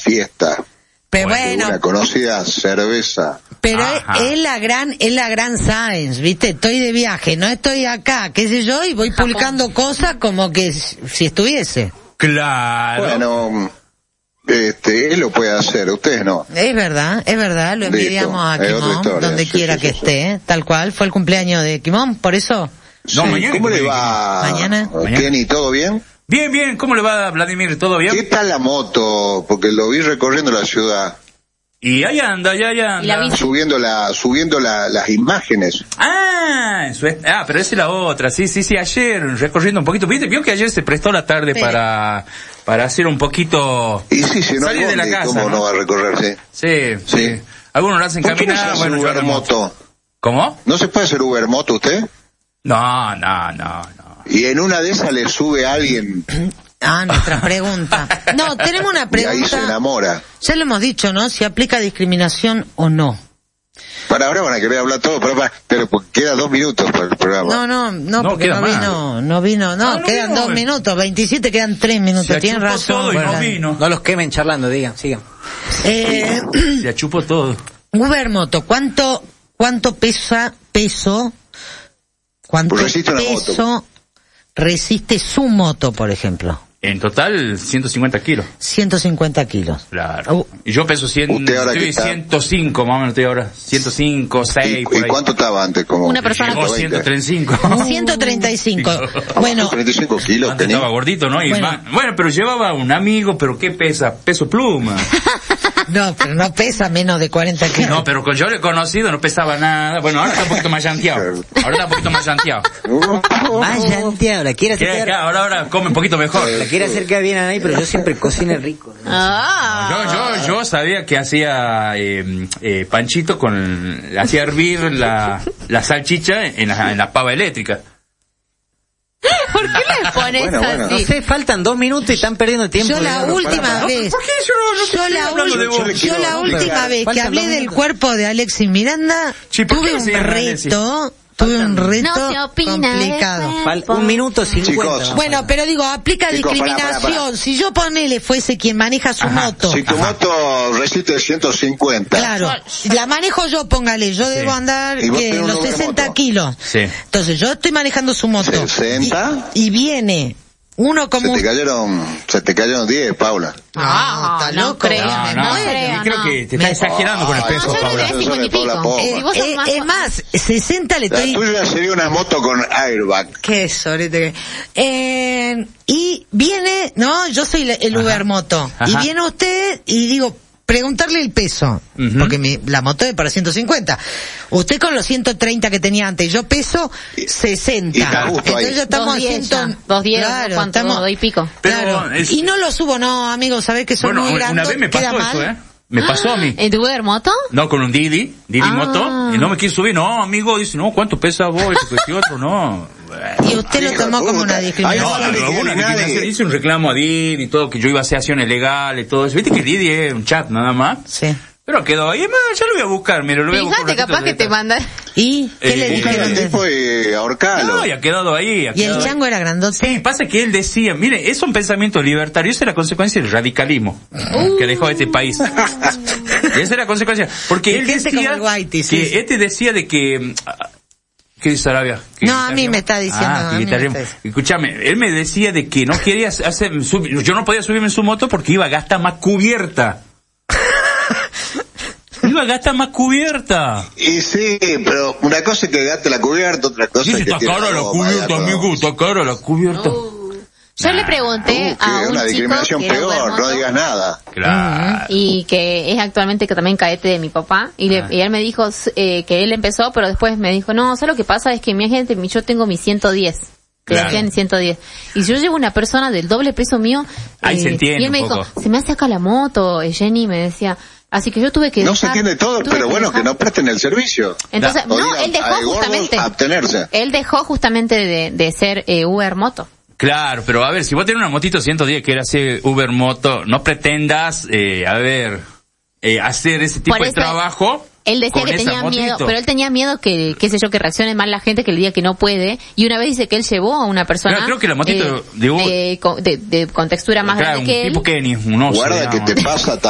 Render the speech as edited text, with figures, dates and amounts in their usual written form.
fiesta. Pero bueno, Una conocida cerveza. pero es la gran science, ¿viste? Estoy de viaje, no estoy acá, qué sé yo, y voy publicando cosas como que si estuviese. Claro. Bueno, él lo puede hacer, ustedes no. Es verdad, lo envidiamos a Quimón, donde quiera que esté, tal cual. Fue el cumpleaños de Quimón, por eso. No, mañana. ¿Cómo le va? Mañana. Kenny, ¿todo bien? Bien, ¿cómo le va, Vladimir? ¿Todo bien? ¿Qué tal la moto? Porque lo vi recorriendo la ciudad. Y ahí anda. Subiendo las imágenes. Pero esa es la otra. Sí, ayer recorriendo un poquito. Vio que ayer se prestó la tarde para hacer un poquito. Y sí, si no salir de la casa. ¿Cómo no va a recorrer? Sí. Algunos lo hacen caminar. ¿Por qué no se hace Uber moto? ¿Cómo? ¿No se puede hacer Uber moto usted? No. Y en una de esas le sube a alguien. Nuestra pregunta. No, tenemos una pregunta. Y ahí se enamora. Ya lo hemos dicho, ¿no? Si aplica discriminación o no. Para ahora van a querer hablar todo, pero queda 2 minutos para el programa. No, porque no vino, quedan 2 minutos, 27 quedan 3 minutos, tienen razón. No vino. No los quemen charlando, digan, sigan. Se chupó todo. Uber Moto, ¿cuánto peso resiste su moto, por ejemplo? En total, 150 kilos. 150 kilos. Claro. Y yo peso 105, más o menos estoy ahora. 105, 6, por ahí. ¿Y cuánto estaba antes? Como una persona. 135. 135. Bueno. 135 kilos. Antes estaba gordito, ¿no? Bueno, pero llevaba un amigo, pero ¿qué pesa? Peso pluma. No, pero no pesa menos de 40 kilos. No, pero yo lo he conocido, no pesaba nada. Bueno, ahora está un poquito más llanteado. Más llanteado, la quiere hacer. Ahora come un poquito mejor. La quiere hacer quedar bien ahí, pero yo siempre cocino rico. ¿No? Yo sabía que hacía panchito hacía hervir la salchicha en la pava eléctrica. ¿Por qué le pones así? No sé, faltan 2 minutos y están perdiendo tiempo. Yo la última vez que hablé del cuerpo de Alexis Miranda, tuve un reto complicado. 1 minuto 50. Chicos, bueno, pero digo, aplica discriminación. Para. Si yo fuese quien maneja su moto. Si tu moto resiste 150. Claro, la manejo yo, póngale. Yo debo andar los 60 kilos. Sí. Entonces yo estoy manejando su moto. 60. Y viene uno como... Se te cayeron 10, Paula. Está loco. Creo que te estás exagerando con el peso, Paula. Es más, 60 le estoy... La tuya sería una moto con airbag. Qué sorete. Y viene, yo soy el Uber Moto. Y viene usted y digo, preguntarle el peso, porque la moto es para 150. Usted con los 130 que tenía antes, yo peso 60. Entonces ya estamos a 210, claro, ¿cuánto? 2 y pico. Claro. Y no lo subo, amigo, sabés que soy muy grande. Una vez me pasó eso, Me pasó a mí. ¿En tu Uber Moto? No, con un Didi Moto, y no me quiso subir. No, amigo, dice, ¿cuánto pesa vos? Y otro, no. Y usted lo tomó como una discriminación. No, hice un reclamo a Didi y todo, que yo iba a hacer acciones legales y todo eso. Viste que Didi es un chat nada más. Sí. Pero quedó ahí, ya lo voy a buscar, mira, lo voy a buscar. Fíjate, capaz que te mandan. ¿Y qué le dijeron? Tipo de ahorcalo. No, y ha quedado ahí. ¿Y el chango era grandote? Sí, pasa que él decía, mire, es un pensamiento libertario, esa es la consecuencia del radicalismo que dejó este país. Esa es la consecuencia. Porque él decía que decía de que... ¿Qué dice Arabia? A mí me está diciendo. Escúchame, él me decía de que no quería yo no podía subirme en su moto porque iba a gastar más cubierta. Iba a gastar más cubierta. Y sí, pero una cosa es que gaste la cubierta, otra cosa es que... está cara la cubierta, amigo, está cara la cubierta. Yo le pregunté a un una discriminación chico peor, no digas nada. Claro. Y que es actualmente que también cadete de mi papá. Y él me dijo que él empezó, pero después me dijo, no, ¿sabes lo que pasa? Es que yo tengo mi 110. Claro. Decían 110. Y yo llevo una persona del doble peso mío. Ahí se entiende. Y él me dijo, se me hace acá la moto, Jenny me decía. Así que yo tuve que no se entiende todo, pero bueno, que no presten el servicio. Entonces, él dejó justamente... abstenerse. Él dejó justamente de ser Uber Moto. Claro, pero a ver, si vos tenés una motito 110 que era hacer Uber Moto, no pretendas, hacer ese tipo de trabajo. Él decía que tenía miedo, pero él tenía miedo que, qué sé yo, que reaccione mal la gente, que el día que no puede. Y una vez dice que él llevó a una persona... Pero creo que la motito con textura más grande que él. Un tipo Kenny, un oso. Guarda que te pasa